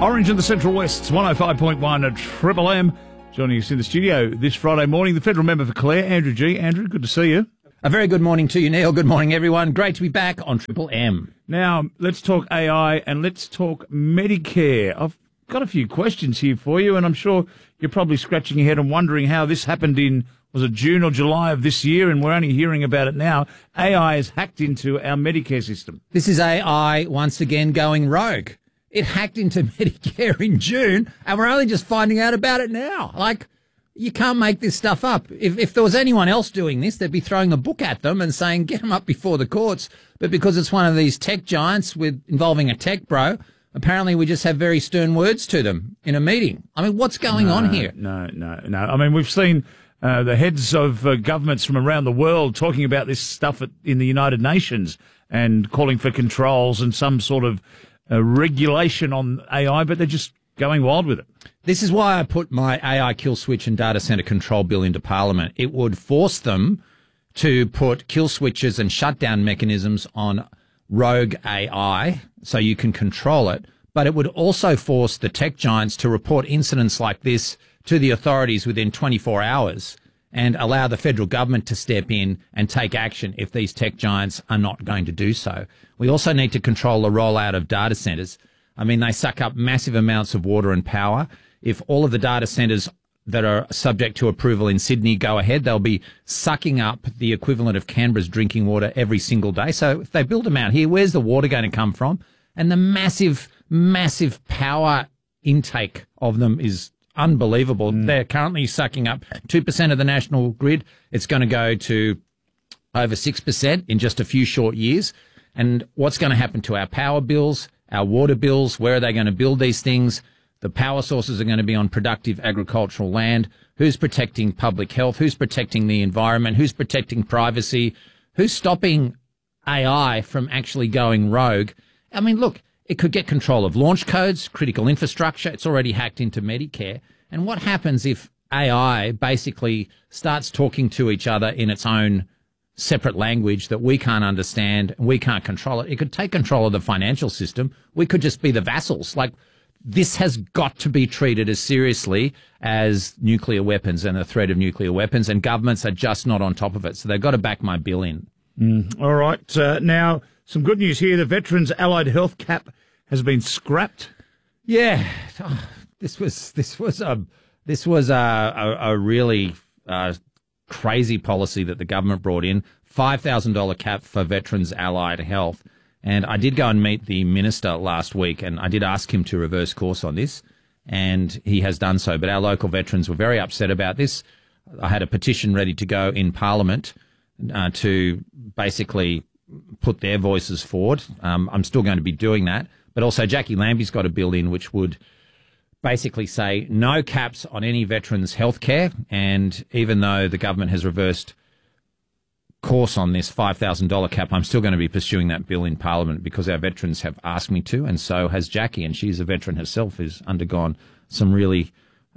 Orange in the Central West's 105.1 at Triple M. Joining us in the studio this Friday morning, the federal member for Clare, Andrew Gee. Andrew, good to see you. A very good morning to you, Neil. Good morning, everyone. Great to be back on Triple M. Now, let's talk AI and let's talk Medicare. I've got a few questions here for you, and I'm sure you're probably scratching your head and wondering how this happened in, was it June or July of this year, and we're only hearing about it now. AI has hacked into our Medicare system. This is AI once again going rogue. It hacked into Medicare in June, and we're only just finding out about it now. Like, you can't make this stuff up. If there was anyone else doing this, they'd be throwing a book at them and saying, get them up before the courts. But because it's one of these tech giants involving a tech bro, apparently we just have very stern words to them in a meeting. I mean, what's going on here? No. I mean, we've seen the heads of governments from around the world talking about this stuff in the United Nations and calling for controls and some sort of regulation on AI, but they're just going wild with it. This is why I put my AI kill switch and data center control bill into Parliament. It would force them to put kill switches and shutdown mechanisms on rogue AI so you can control it, but it would also force the tech giants to report incidents like this to the authorities within 24 hours and allow the federal government to step in and take action if these tech giants are not going to do so. We also need to control the rollout of data centers. I mean, they suck up massive amounts of water and power. If all of the data centers that are subject to approval in Sydney go ahead, they'll be sucking up the equivalent of Canberra's drinking water every single day. So if they build them out here, where's the water going to come from? And the massive power intake of them is unbelievable. They're currently sucking up 2% of the national grid. It's going to go to over 6% in just a few short years. And what's going to happen to our power bills, our water bills? Where are they going to build these things? The power sources are going to be on productive agricultural land. Who's protecting public health? Who's protecting the environment? Who's protecting privacy? Who's stopping AI from actually going rogue? I mean, look, it could get control of launch codes, critical infrastructure. It's already hacked into Medicare. And what happens if AI basically starts talking to each other in its own separate language that we can't understand and we can't control it? It could take control of the financial system. We could just be the vassals. Like, this has got to be treated as seriously as nuclear weapons and the threat of nuclear weapons, and governments are just not on top of it. So they've got to back my bill in. All right. Now, some good news here. The Veterans Allied Health Cap has been scrapped. Yeah. This was a really crazy policy that the government brought in. $5,000 cap for Veterans Allied Health. And I did go and meet the minister last week, and I did ask him to reverse course on this, and he has done so. But our local veterans were very upset about this. I had a petition ready to go in Parliament to basically put their voices forward. I'm still going to be doing that. But also Jackie Lambie's got a bill in which would basically say no caps on any veterans' health care. And even though the government has reversed course on this $5,000 cap, I'm still going to be pursuing that bill in Parliament because our veterans have asked me to, and so has Jackie, and she's a veteran herself who's undergone some really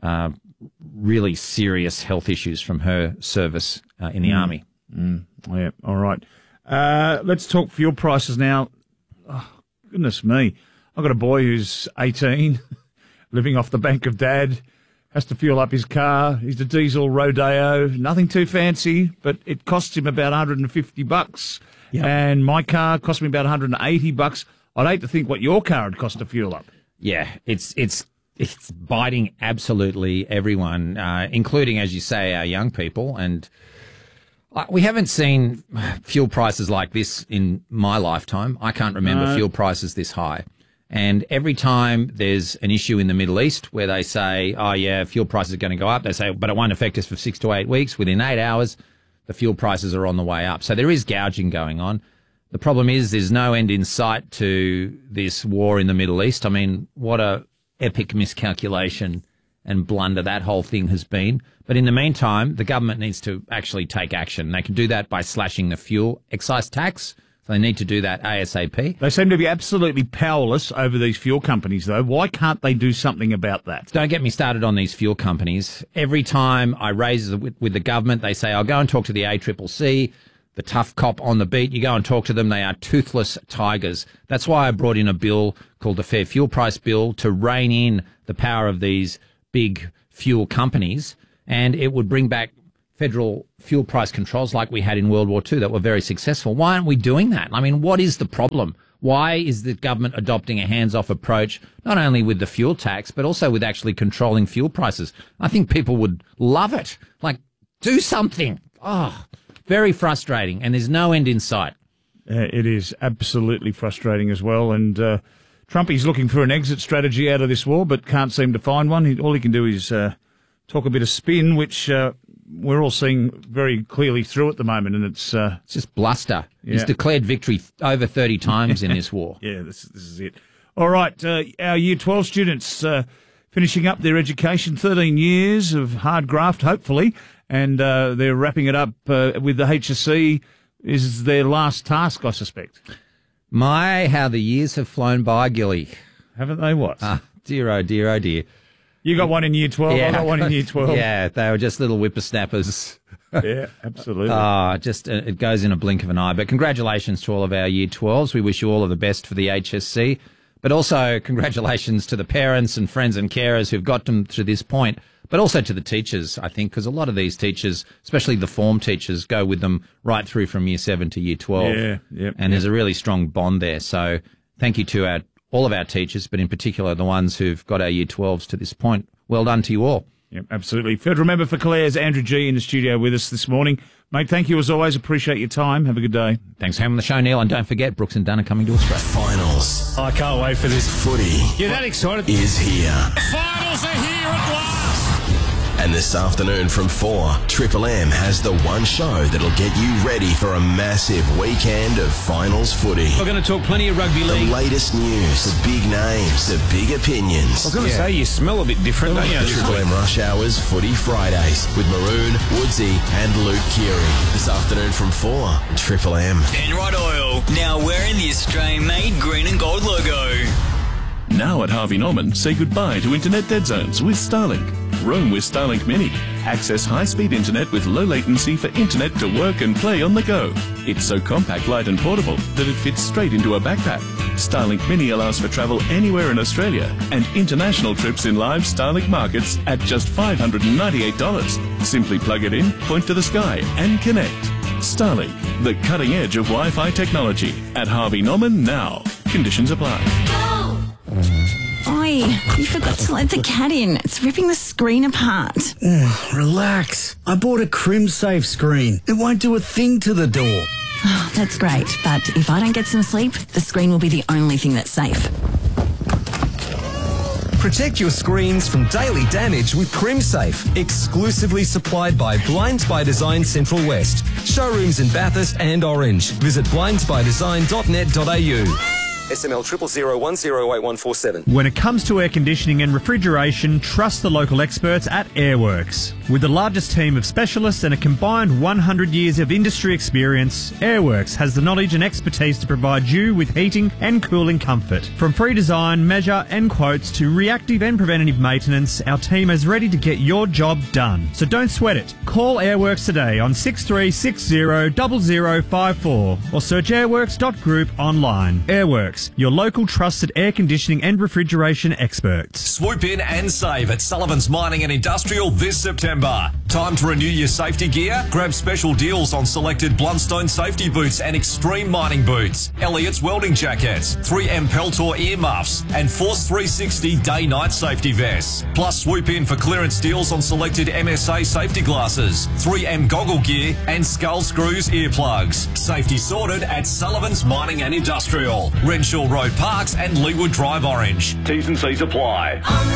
serious health issues from her service in the Army. Yeah, all right. Let's talk fuel prices now. Oh, goodness me. I've got a boy who's 18, living off the bank of dad, has to fuel up his car. He's a diesel Rodeo, nothing too fancy, but it costs him about $150. Yep. And my car cost me about $180. I'd hate to think what your car would cost to fuel up. Yeah, it's biting absolutely everyone, including, as you say, our young people. And we haven't seen fuel prices like this in my lifetime. I can't remember fuel prices this high. And every time there's an issue in the Middle East where they say, oh, yeah, fuel prices are going to go up, they say, but it won't affect us for 6 to 8 weeks. Within 8 hours, the fuel prices are on the way up. So there is gouging going on. The problem is there's no end in sight to this war in the Middle East. I mean, what a epic miscalculation and blunder that whole thing has been. But in the meantime, the government needs to actually take action. They can do that by slashing the fuel excise tax. So they need to do that ASAP. They seem to be absolutely powerless over these fuel companies, though. Why can't they do something about that? Don't get me started on these fuel companies. Every time I raise it with the government, they say, I'll go and talk to the ACCC. the tough cop on the beat. You go and talk to them, they are toothless tigers. That's why I brought in a bill called the Fair Fuel Price Bill to rein in the power of these big fuel companies, and it would bring back federal fuel price controls like we had in World War II that were very successful. Why aren't we doing that? I mean, what is the problem? Why is the government adopting a hands-off approach, not only with the fuel tax, but also with actually controlling fuel prices? I think people would love it. Like, do something. Oh, very frustrating, and there's no end in sight. It is absolutely frustrating as well, and Trumpy's looking for an exit strategy out of this war, but can't seem to find one. All he can do is talk a bit of spin, which we're all seeing very clearly through at the moment, and it's just bluster. Yeah. He's declared victory over 30 times in this war. Yeah, this is it. All right, our Year 12 students finishing up their education, 13 years of hard graft, hopefully, and they're wrapping it up with the HSC. Is their last task, I suspect. My, how the years have flown by, Gilly. Haven't they? What? Dear, oh, dear, oh, dear. You got one in Year 12, Yeah, I got one in Year 12. Yeah, they were just little whippersnappers. Yeah, absolutely. It goes in a blink of an eye. But congratulations to all of our Year 12s. We wish you all of the best for the HSC. But also congratulations to the parents and friends and carers who've got them to this point. But also to the teachers, I think, because a lot of these teachers, especially the form teachers, go with them right through from Year 7 to Year 12. Yeah. And there's a really strong bond there. So thank you to all of our teachers, but in particular the ones who've got our Year 12s to this point. Well done to you all. Yep, absolutely. Federal member for Clare's Andrew G in the studio with us this morning. Mate, thank you as always. Appreciate your time. Have a good day. Thanks for having the show, Neil. And don't forget, Brooks and Dunn are coming to Australia. Finals. I can't wait for this. Footy. You're that excited? Is here. The finals are here at last. And this afternoon from 4, Triple M has the one show that'll get you ready for a massive weekend of finals footy. We're going to talk plenty of rugby The league. latest news, the big names, the big opinions. I was going to say, you smell a bit different, don't you? The Triple M Rush Hours Footy Fridays with Maroon, Woodsy and Luke Keary. This afternoon from 4, Triple M. Penrite Oil, now wearing the Australian-made green and gold logo. Now at Harvey Norman, say goodbye to internet dead zones with Starlink. Roam with Starlink Mini. Access high-speed internet with low latency for internet to work and play on the go. It's so compact, light and portable that it fits straight into a backpack. Starlink Mini allows for travel anywhere in Australia and international trips in live Starlink markets at just $598. Simply plug it in, point to the sky and connect. Starlink, the cutting edge of Wi-Fi technology. At Harvey Norman now. Conditions apply. Oi, you forgot to let the cat in. It's ripping the screen apart. Relax. I bought a CrimSafe screen. It won't do a thing to the door. Oh, that's great, but if I don't get some sleep, the screen will be the only thing that's safe. Protect your screens from daily damage with CrimSafe, exclusively supplied by Blinds by Design Central West. Showrooms in Bathurst and Orange. Visit blindsbydesign.net.au. SML 000108147. When it comes to air conditioning and refrigeration, trust the local experts at Airworks. With the largest team of specialists and a combined 100 years of industry experience, Airworks has the knowledge and expertise to provide you with heating and cooling comfort. From free design, measure and quotes to reactive and preventative maintenance, our team is ready to get your job done. So don't sweat it. Call Airworks today on 63600054 or search airworks.group online. Airworks, your local trusted air conditioning and refrigeration experts. Swoop in and save at Sullivan's Mining and Industrial this September. Time to renew your safety gear? Grab special deals on selected Blundstone safety boots and extreme mining boots, Elliott's welding jackets, 3M Peltor earmuffs, and Force 360 day-night safety vests. Plus, swoop in for clearance deals on selected MSA safety glasses, 3M goggle gear, and Skull Screws earplugs. Safety sorted at Sullivan's Mining and Industrial, Renshaw Road Parks and Leeward Drive Orange. T's and C's apply.